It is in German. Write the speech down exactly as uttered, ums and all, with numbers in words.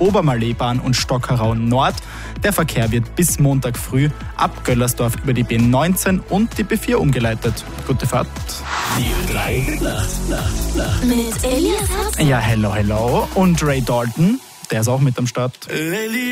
Obermalleebahn und Stockerau Nord. Der Verkehr wird bis Montag früh ab Göllersdorf über die B neunzehn und die B vier umgeleitet. Gute Fahrt. vier drei Nacht, Nacht, Nacht. Mit Elias Hartmann. Ja, hello, hello. Und Ray Dalton, der ist auch mit am Start.